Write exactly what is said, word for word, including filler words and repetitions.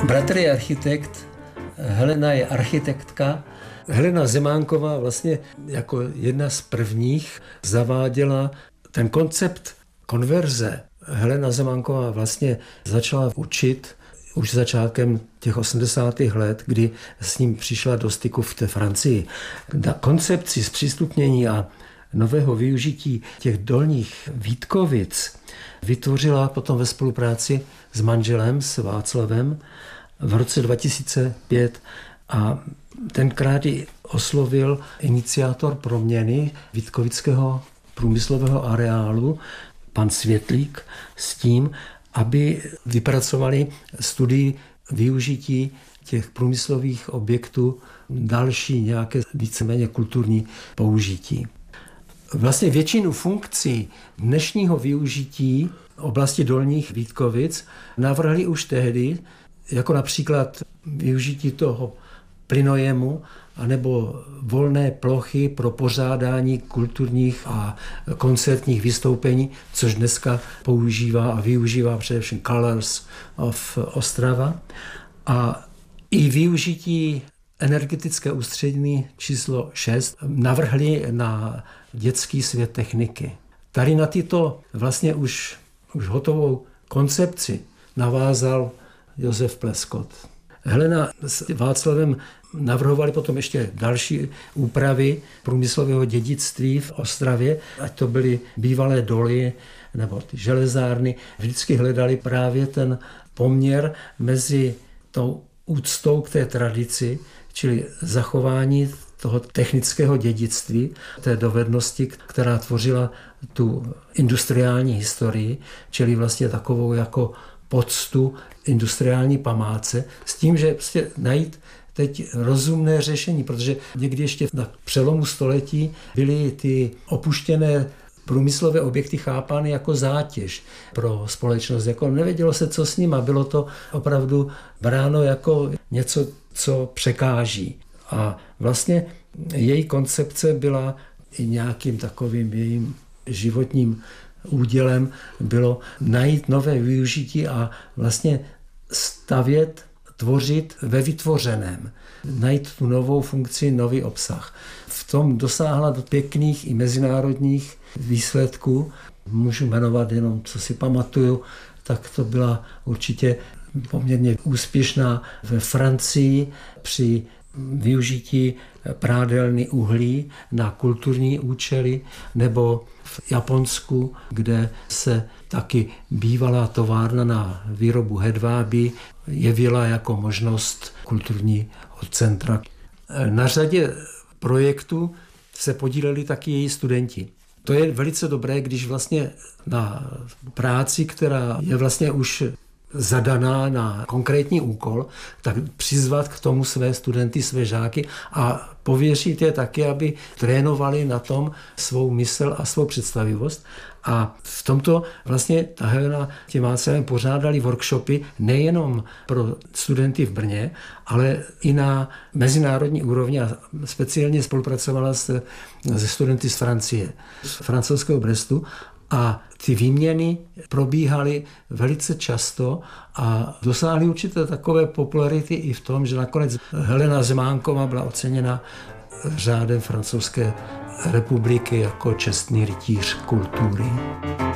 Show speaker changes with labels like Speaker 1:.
Speaker 1: Bratr je architekt, Helena je architektka. Helena Zemánková vlastně jako jedna z prvních zaváděla ten koncept konverze. Helena Zemánková vlastně začala učit už začátkem těch osmdesátých let, kdy s ním přišla do styku v té Francii. Na koncepci zpřístupnění a nového využití těch dolních Vítkovic vytvořila potom ve spolupráci s manželem, s Václavem, v roce dva tisíce pět a tenkrát ji oslovil iniciátor proměny Vítkovického průmyslového areálu, pan Světlík, s tím, aby vypracovali studii využití těch průmyslových objektů další nějaké víceméně kulturní použití. Vlastně většinu funkcí dnešního využití oblasti dolních Vítkovic navrhli už tehdy, jako například využití toho plynojemu anebo volné plochy pro pořádání kulturních a koncertních vystoupení, což dneska používá a využívá především Colors of Ostrava. A i využití energetické ústřední číslo šest navrhli na dětský svět techniky. Tady na tyto vlastně už, už hotovou koncepci navázal Josef Pleskot. Helena s Václavem navrhovali potom ještě další úpravy průmyslového dědictví v Ostravě, ať to byly bývalé doly nebo ty železárny. Vždycky hledali právě ten poměr mezi tou úctou k té tradici, čili zachování toho technického dědictví, té dovednosti, která tvořila tu industriální historii, čili vlastně takovou jako poctu industriální památce, s tím, že prostě najít teď rozumné řešení, protože někdy ještě na přelomu století byly ty opuštěné průmyslové objekty chápány jako zátěž pro společnost. Jako nevědělo se, co s nima. Bylo to opravdu bráno jako něco, co překáží. A vlastně její koncepce byla i nějakým takovým jejím životním údělem bylo najít nové využití a vlastně stavět, tvořit ve vytvořeném. Najít tu novou funkci, nový obsah. V tom dosáhla do pěkných i mezinárodních výsledků. Můžu jmenovat jenom, co si pamatuju, tak to byla určitě poměrně úspěšná ve Francii při využití prádelny uhlí na kulturní účely, nebo v Japonsku, kde se taky bývalá továrna na výrobu hedvábí jevila jako možnost kulturního centra. Na řadě projektů se podíleli taky její studenti. To je velice dobré, když vlastně na práci, která je vlastně už zadaná na konkrétní úkol, tak přizvat k tomu své studenty, své žáky a pověřit je taky, aby trénovali na tom svou mysl a svou představivost. A v tomto vlastně ta Helena tím Václavem pořádali workshopy nejenom pro studenty v Brně, ale i na mezinárodní úrovni a speciálně spolupracovala se, se studenty z Francie, z francouzského Brestu. A ty výměny probíhaly velice často a dosáhly určité takové popularity i v tom, že nakonec Helena Zemánková byla oceněna řádem Francouzské republiky jako čestný rytíř kultury.